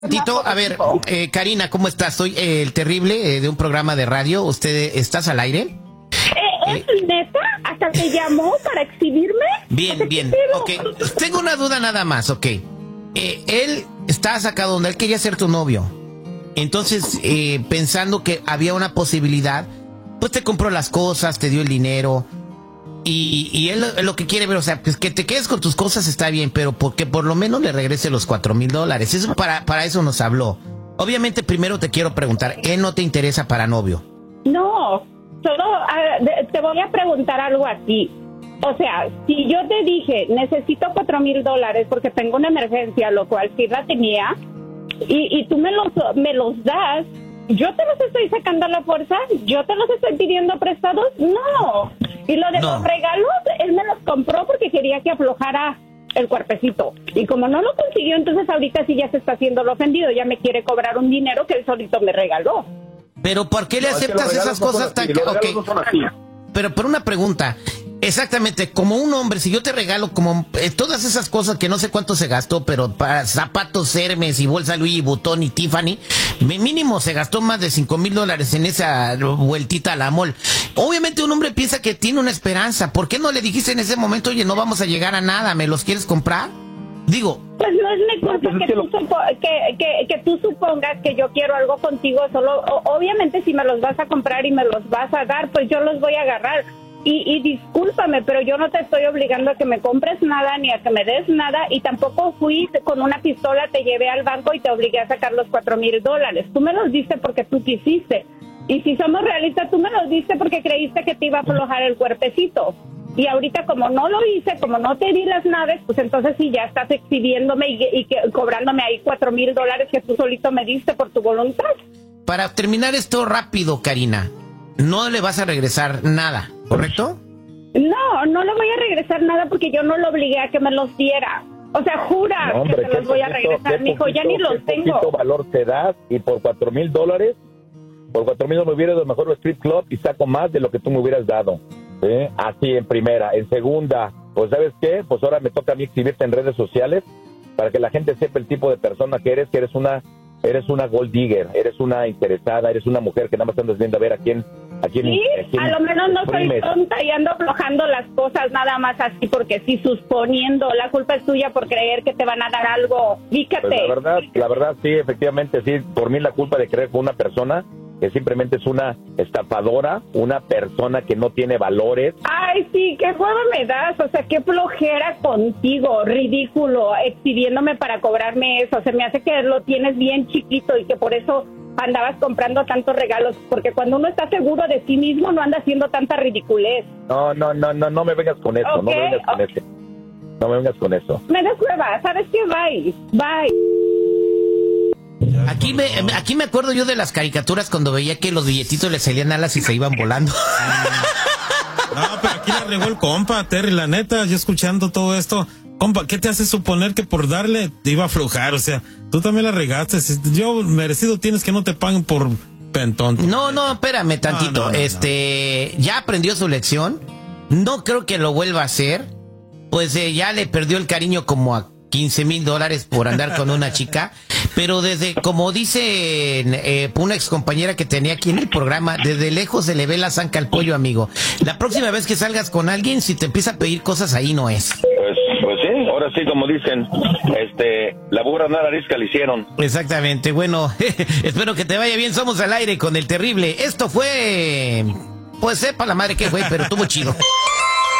Tito, a ver, Karina, ¿cómo estás? Soy el terrible de un programa de radio. ¿Usted estás al aire? ¿Es neta? ¿Hasta te llamó para exhibirme? Bien, bien. Ok, tengo una duda nada más, ok. Él está sacado donde él quería ser tu novio. Entonces, pensando que había una posibilidad, pues te compró las cosas, te dio el dinero. Y él lo que quiere ver, o sea, pues que te quedes con tus cosas está bien, pero porque por lo menos le regrese los $4,000. Eso para eso nos habló. Obviamente primero te quiero preguntar, ¿él no te interesa para novio? No, solo te voy a preguntar algo a ti. O sea, si yo te dije, necesito $4,000 porque tengo una emergencia, lo cual sí la tenía, y tú me los das, ¿yo te los estoy sacando a la fuerza? ¿Yo te los estoy pidiendo prestados? No. Y lo de los regalos, él me los compró porque quería que aflojara el cuerpecito. Y como no lo consiguió, entonces ahorita sí ya se está haciendo lo ofendido. Ya me quiere cobrar un dinero que él solito me regaló. Pero ¿por qué le aceptas esas cosas tan... Pero por una pregunta, exactamente, como un hombre, si yo te regalo como todas esas cosas que no sé cuánto se gastó, pero para zapatos Hermes y bolsa Louis Vuitton y Tiffany, mínimo se gastó más de $5,000 en esa vueltita a la mall. Obviamente un hombre piensa que tiene una esperanza. ¿Por qué no le dijiste en ese momento, oye, no vamos a llegar a nada, ¿me los quieres comprar? Digo... Pues no es mi culpa que tú supongas que yo quiero algo contigo. Solo, obviamente si me los vas a comprar y me los vas a dar, pues yo los voy a agarrar. Y discúlpame, pero yo no te estoy obligando a que me compres nada ni a que me des nada, y tampoco fui con una pistola, te llevé al banco y te obligué a sacar los $4,000. Tú me los diste porque tú quisiste. Y si somos realistas, tú me los diste porque creíste que te iba a aflojar el cuerpecito. Y ahorita como no lo hice, como no te di las naves, pues entonces sí ya estás exhibiéndome y cobrándome ahí $4,000 que tú solito me diste por tu voluntad. Para terminar esto rápido, Karina, no le vas a regresar nada, ¿correcto? No, no le voy a regresar nada porque yo no lo obligué a que me los diera. O sea, jura que te los voy a regresar, mijo, ya ni los tengo. ¿Qué poquito valor te das? Y por $4,000, por $4,000 me hubiera ido mejor al strip club y saco más de lo que tú me hubieras dado. Así en primera. En segunda, pues ¿sabes qué? Pues ahora me toca a mí exhibirte en redes sociales para que la gente sepa el tipo de persona que eres una gold digger, eres una interesada, eres una mujer que nada más andas viendo a ver a quién sí, a lo menos no soy tonta y ando aflojando las cosas nada más así porque sí, suponiendo, la culpa es tuya por creer que te van a dar algo. Fíjate. Pues la verdad sí, efectivamente sí, por mí la culpa de creer con una persona que simplemente es una estafadora, una persona que no tiene valores. Ay, sí, qué juego me das, o sea, qué flojera contigo, ridículo, exhibiéndome para cobrarme eso. Se me hace que lo tienes bien chiquito y que por eso andabas comprando tantos regalos, porque cuando uno está seguro de sí mismo no anda haciendo tanta ridiculez. No me vengas con eso, okay, no me vengas con eso. Me das prueba, ¿sabes qué? Bye. Aquí me acuerdo yo de las caricaturas cuando veía que los billetitos le salían alas y se iban volando. No, pero aquí la regó el compa, Terry, la neta, yo escuchando todo esto. Compa, ¿qué te hace suponer que por darle te iba a aflojar? O sea, tú también la regaste. Yo merecido tienes que no te paguen por pentón. No, espérame tantito. No. Ya aprendió su lección. No creo que lo vuelva a hacer. Pues ya le perdió el cariño como a $15,000 por andar con una chica. Pero como dice una excompañera que tenía aquí en el programa, desde lejos se le ve la zanca al pollo, amigo. La próxima vez que salgas con alguien, si te empieza a pedir cosas, ahí no es. Pues sí, ahora sí, como dicen, la burra no la arisca le hicieron. Exactamente, bueno, espero que te vaya bien, somos al aire con el terrible. Esto fue, pues sepa la madre que fue, pero estuvo chido.